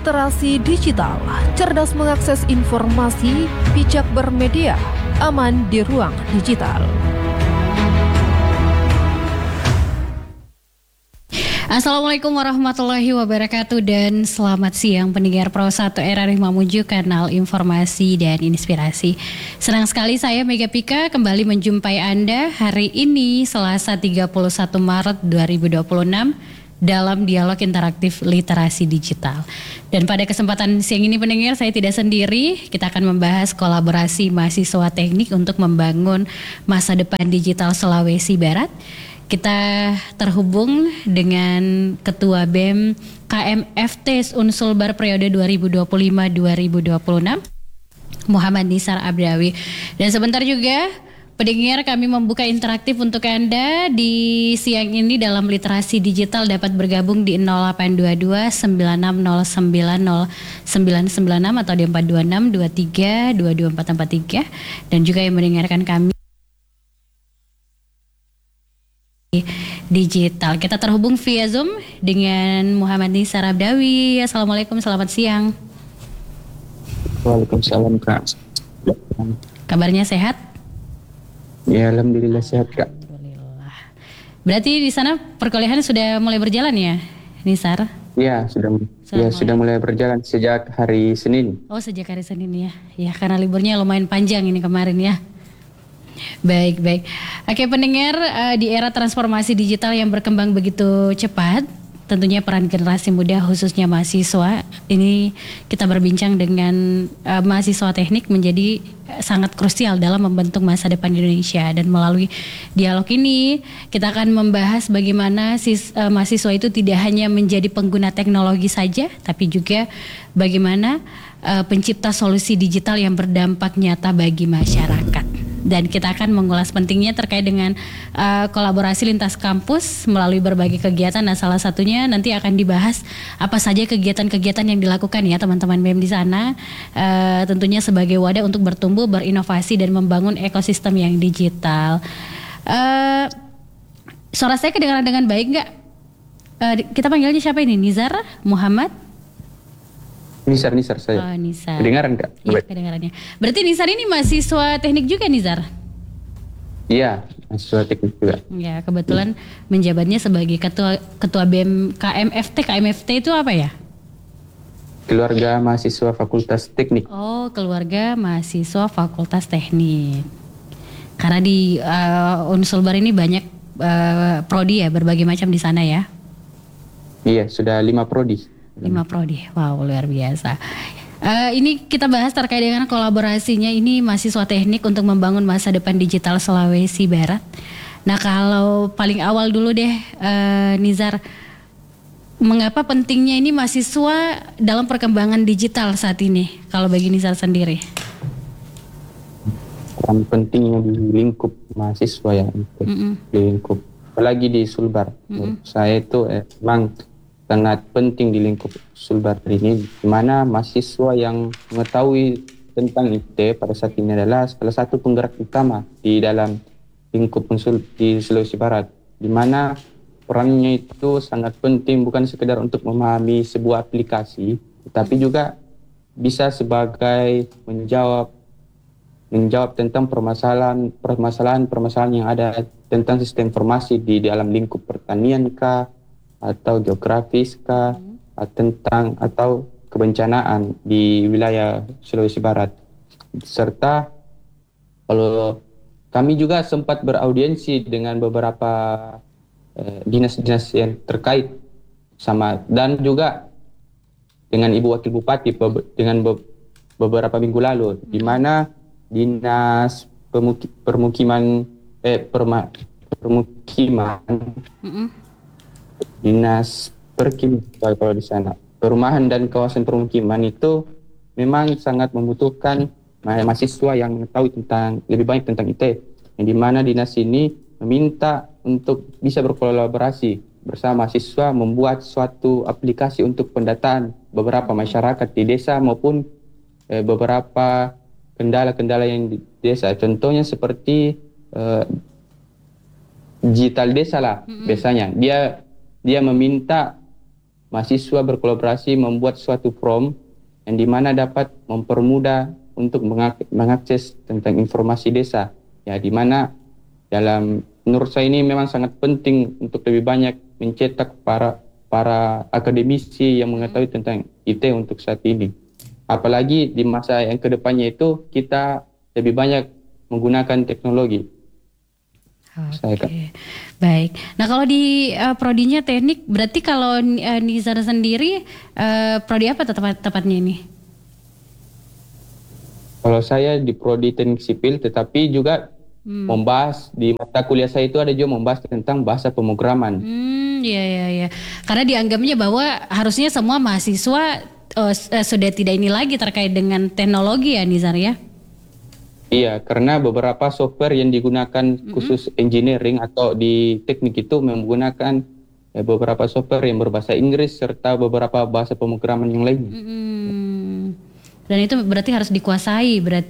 literasi digital, cerdas mengakses informasi, bijak bermedia, aman di ruang digital. Assalamualaikum warahmatullahi wabarakatuh dan selamat siang pendengar Pro 1 RRI Mamuju, kanal informasi dan inspirasi. Senang sekali saya Mega Pika kembali menjumpai Anda hari ini Selasa 31 Maret 2026 dalam dialog interaktif literasi digital. Dan pada kesempatan siang ini pendengar, saya tidak sendiri, kita akan membahas kolaborasi mahasiswa teknik untuk membangun masa depan digital Sulawesi Barat. Kita terhubung dengan Ketua BEM KMFT Unsulbar periode 2025-2026, Muhammad Nisar Abdawi. Dan sebentar juga pendengar, kami membuka interaktif untuk Anda di siang ini dalam literasi digital, dapat bergabung di 0822 9609 0996 atau di 426 23 22443, dan juga yang mendengarkan kami digital. Kita terhubung via Zoom dengan Muhammad Nisar Abdawi. Assalamualaikum, selamat siang. Waalaikumsalam Kak. Kabarnya sehat? Ya, alhamdulillah sehat Kak. Alhamdulillah. Berarti di sana perkuliahan sudah mulai berjalan ya, Nisar? Ya, sudah mulai berjalan sejak hari Senin. Oh, sejak hari Senin ya. Ya, karena liburnya lumayan panjang ini kemarin ya. Baik. Oke pendengar, di era transformasi digital yang berkembang begitu cepat, tentunya peran generasi muda khususnya mahasiswa ini, kita berbincang dengan mahasiswa teknik menjadi sangat krusial dalam membentuk masa depan Indonesia. Dan melalui dialog ini kita akan membahas bagaimana mahasiswa itu tidak hanya menjadi pengguna teknologi saja, tapi juga bagaimana pencipta solusi digital yang berdampak nyata bagi masyarakat. Dan kita akan mengulas pentingnya terkait dengan kolaborasi lintas kampus melalui berbagai kegiatan. Nah, salah satunya nanti akan dibahas apa saja kegiatan-kegiatan yang dilakukan ya teman-teman BEM di sana, tentunya sebagai wadah untuk bertumbuh, berinovasi dan membangun ekosistem yang digital. Suara saya kedengaran dengan baik nggak? Kita panggilnya siapa ini? Nizar? Muhammad? Nisar saya. Oh, Nisar. Kedengaran Kak? Iya, kedengarannya. Berarti Nisar ini mahasiswa teknik juga, Nizar? Iya, mahasiswa teknik juga. Ya, kebetulan menjabatnya sebagai ketua BEM KMFT. KMFT itu apa ya? Keluarga mahasiswa Fakultas Teknik. Oh, keluarga mahasiswa Fakultas Teknik. Karena di Unsulbar ini banyak prodi ya, berbagai macam di sana ya? Iya, sudah 5 prodi. 5 prodi, wow luar biasa. Ini kita bahas terkait dengan kolaborasinya ini mahasiswa teknik untuk membangun masa depan digital Sulawesi Barat. Nah, kalau paling awal dulu deh, Nizar, mengapa pentingnya ini mahasiswa dalam perkembangan digital saat ini kalau bagi Nizar sendiri? Yang pentingnya di lingkup mahasiswa ya, di lingkup, apalagi di Sulbar. Saya itu memang sangat penting di lingkup Sulbar ini, di mana mahasiswa yang mengetahui tentang IT pada saat ini adalah salah satu penggerak utama di dalam lingkup Unsur di Sulawesi Barat, di mana perannya itu sangat penting bukan sekedar untuk memahami sebuah aplikasi, tetapi juga bisa sebagai menjawab tentang permasalahan yang ada tentang sistem informasi di dalam lingkup pertanian kah, atau geografis kah, atau kebencanaan di wilayah Sulawesi Barat. Serta kalau kami juga sempat beraudiensi dengan beberapa dinas-dinas yang terkait sama, dan juga dengan Ibu Wakil Bupati dengan beberapa minggu lalu, di mana dinas permukiman dinas kalau di sana, perumahan dan kawasan permukiman itu memang sangat membutuhkan mahasiswa yang mengetahui lebih banyak tentang IT, yang di mana dinas ini meminta untuk bisa berkolaborasi bersama mahasiswa membuat suatu aplikasi untuk pendataan beberapa masyarakat di desa maupun beberapa kendala-kendala yang di desa. Contohnya seperti digital desa lah. Biasanya dia meminta mahasiswa berkolaborasi membuat suatu form yang dimana dapat mempermudah untuk mengakses tentang informasi desa. Ya, dimana dalam menurut saya ini memang sangat penting untuk lebih banyak mencetak para akademisi yang mengetahui tentang IT untuk saat ini. Apalagi di masa yang kedepannya itu kita lebih banyak menggunakan teknologi. Oke, baik. Nah kalau di prodinya teknik, berarti kalau Nizar sendiri prodi apa tepatnya ini? Kalau saya di prodi teknik sipil, tetapi juga membahas di mata kuliah saya itu ada juga membahas tentang bahasa pemrograman. Iya. Karena dianggapnya bahwa harusnya semua mahasiswa sudah tidak ini lagi terkait dengan teknologi ya Nizar ya? Iya, karena beberapa software yang digunakan khusus engineering atau di teknik itu menggunakan beberapa software yang berbahasa Inggris serta beberapa bahasa pemrograman yang lainnya. Dan itu berarti harus dikuasai berarti